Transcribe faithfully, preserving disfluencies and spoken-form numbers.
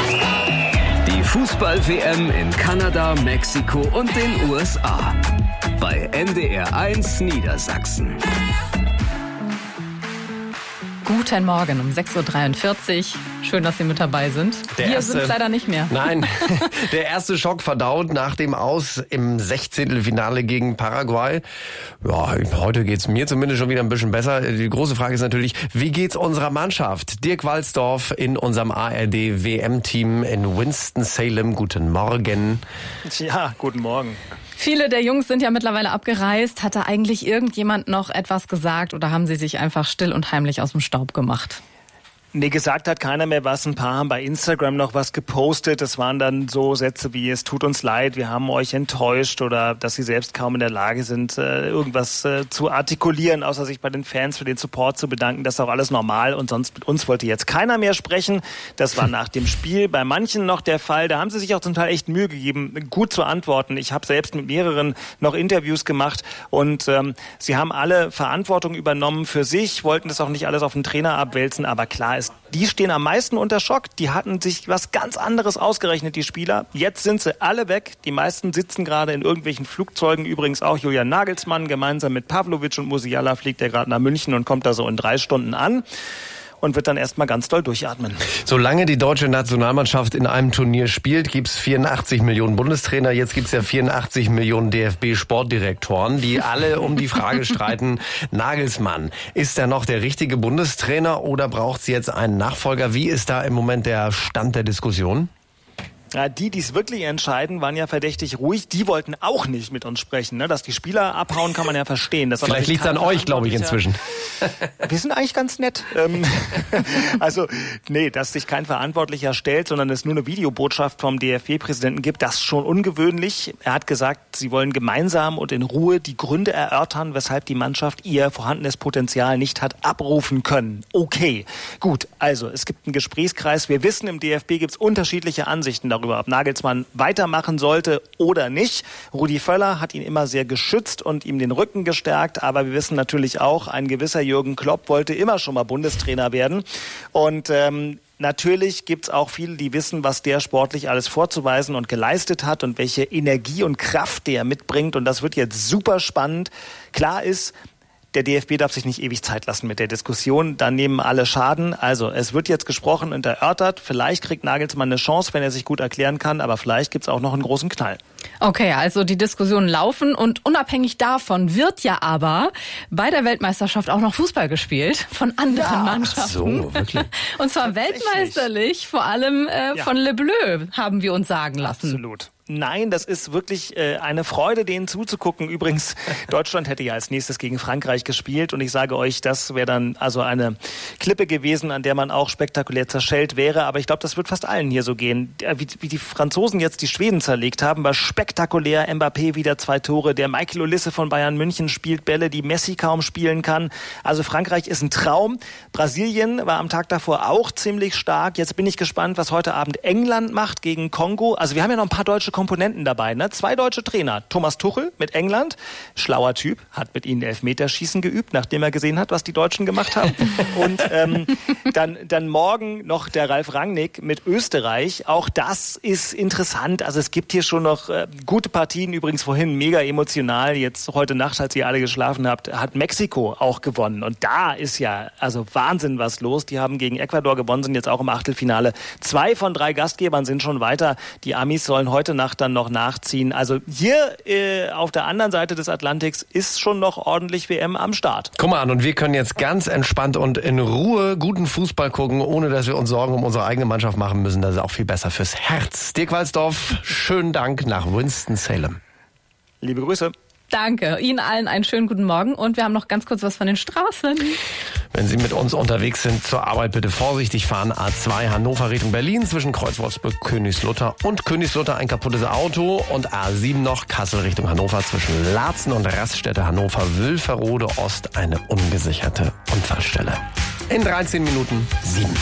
Die Fußball-W M in Kanada, Mexiko und den U S A. Bei N D R eins Niedersachsen. Guten Morgen um sechs Uhr dreiundvierzig. Schön, dass Sie mit dabei sind. Der Wir erste, sind leider nicht mehr. Nein, der erste Schock verdaut nach dem Aus im Sechzehntelfinale gegen Paraguay. Ja, heute geht's mir zumindest schon wieder ein bisschen besser. Die große Frage ist natürlich, wie geht's unserer Mannschaft? Dirk Walsdorf in unserem A R D-W M-Team in Winston-Salem. Guten Morgen. Ja, guten Morgen. Viele der Jungs sind ja mittlerweile abgereist. Hat da eigentlich irgendjemand noch etwas gesagt oder haben sie sich einfach still und heimlich aus dem Staub gemacht? Nee, gesagt hat keiner mehr was. Ein paar haben bei Instagram noch was gepostet. Das waren dann so Sätze wie, es tut uns leid, wir haben euch enttäuscht, oder dass sie selbst kaum in der Lage sind, irgendwas zu artikulieren, außer sich bei den Fans für den Support zu bedanken. Das ist auch alles normal, und sonst mit uns wollte jetzt keiner mehr sprechen. Das war nach dem Spiel bei manchen noch der Fall. Da haben sie sich auch zum Teil echt Mühe gegeben, gut zu antworten. Ich habe selbst mit mehreren noch Interviews gemacht, und ähm, sie haben alle Verantwortung übernommen für sich, wollten das auch nicht alles auf den Trainer abwälzen, aber klar ist, die stehen am meisten unter Schock. Die hatten sich was ganz anderes ausgerechnet, die Spieler. Jetzt sind sie alle weg. Die meisten sitzen gerade in irgendwelchen Flugzeugen. Übrigens auch Julian Nagelsmann. Gemeinsam mit Pavlovic und Musiala fliegt er gerade nach München und kommt da so in drei Stunden an. Und wird dann erstmal ganz doll durchatmen. Solange die deutsche Nationalmannschaft in einem Turnier spielt, gibt's vierundachtzig Millionen Bundestrainer. Jetzt gibt's ja vierundachtzig Millionen D F B-Sportdirektoren, die alle um die Frage streiten, Nagelsmann, ist er noch der richtige Bundestrainer oder braucht's jetzt einen Nachfolger? Wie ist da im Moment der Stand der Diskussion? Ja, die, die es wirklich entscheiden, waren ja verdächtig ruhig. Die wollten auch nicht mit uns sprechen. Ne? Dass die Spieler abhauen, kann man ja verstehen. Das Vielleicht liegt es an euch, glaube ich, inzwischen. Wir sind eigentlich ganz nett. Also, nee, dass sich kein Verantwortlicher stellt, sondern es nur eine Videobotschaft vom D F B-Präsidenten gibt, das ist schon ungewöhnlich. Er hat gesagt, sie wollen gemeinsam und in Ruhe die Gründe erörtern, weshalb die Mannschaft ihr vorhandenes Potenzial nicht hat abrufen können. Okay, gut. Also, es gibt einen Gesprächskreis. Wir wissen, im D F B gibt es unterschiedliche Ansichten darüber, ob Nagelsmann weitermachen sollte oder nicht. Rudi Völler hat ihn immer sehr geschützt und ihm den Rücken gestärkt, aber wir wissen natürlich auch, ein gewisser Jürgen Klopp wollte immer schon mal Bundestrainer werden, und ähm, natürlich gibt's auch viele, die wissen, was der sportlich alles vorzuweisen und geleistet hat und welche Energie und Kraft der mitbringt, und das wird jetzt super spannend. Klar ist, der D F B darf sich nicht ewig Zeit lassen mit der Diskussion, dann nehmen alle Schaden. Also es wird jetzt gesprochen und erörtert. Vielleicht kriegt Nagelsmann eine Chance, wenn er sich gut erklären kann, aber vielleicht gibt's auch noch einen großen Knall. Okay, also die Diskussionen laufen, und unabhängig davon wird ja aber bei der Weltmeisterschaft auch noch Fußball gespielt von anderen Ja, Mannschaften. So, wirklich. Und zwar weltmeisterlich, vor allem äh, Ja. von Le Bleu, haben wir uns sagen lassen. Absolut. Nein, das ist wirklich äh, eine Freude, denen zuzugucken. Übrigens, Deutschland hätte ja als nächstes gegen Frankreich gespielt, und ich sage euch, das wäre dann also eine Klippe gewesen, an der man auch spektakulär zerschellt wäre. Aber ich glaube, das wird fast allen hier so gehen. Wie, wie die Franzosen jetzt die Schweden zerlegt haben, war spektakulär. Mbappé wieder zwei Tore. Der Michael Olise von Bayern München spielt Bälle, die Messi kaum spielen kann. Also Frankreich ist ein Traum. Brasilien war am Tag davor auch ziemlich stark. Jetzt bin ich gespannt, was heute Abend England macht gegen Kongo. Also wir haben ja noch ein paar deutsche Komponenten dabei, ne? Zwei deutsche Trainer. Thomas Tuchel mit England, schlauer Typ, hat mit ihnen Elfmeterschießen geübt, nachdem er gesehen hat, was die Deutschen gemacht haben. Und ähm, dann, dann morgen noch der Ralf Rangnick mit Österreich. Auch das ist interessant. Also es gibt hier schon noch äh, gute Partien. Übrigens vorhin mega emotional. Jetzt heute Nacht, als ihr alle geschlafen habt, hat Mexiko auch gewonnen. Und da ist ja also Wahnsinn was los. Die haben gegen Ecuador gewonnen, sind jetzt auch im Achtelfinale. Zwei von drei Gastgebern sind schon weiter. Die Amis sollen heute Nacht dann noch nachziehen. Also hier äh, auf der anderen Seite des Atlantiks ist schon noch ordentlich W M am Start. Guck mal an, und wir können jetzt ganz entspannt und in Ruhe guten Fußball gucken, ohne dass wir uns Sorgen um unsere eigene Mannschaft machen müssen. Das ist auch viel besser fürs Herz. Dirk Walsdorf, schönen Dank nach Winston-Salem. Liebe Grüße. Danke. Ihnen allen einen schönen guten Morgen, und wir haben noch ganz kurz was von den Straßen. Wenn Sie mit uns unterwegs sind zur Arbeit, bitte vorsichtig fahren. A zwei Hannover Richtung Berlin zwischen Kreuz Wolfsburg, Königslutter und Königslutter ein kaputtes Auto, und A sieben noch Kassel Richtung Hannover zwischen Laatzen und Raststätte Hannover Wülferode Ost eine ungesicherte Unfallstelle. In dreizehn Minuten sieben.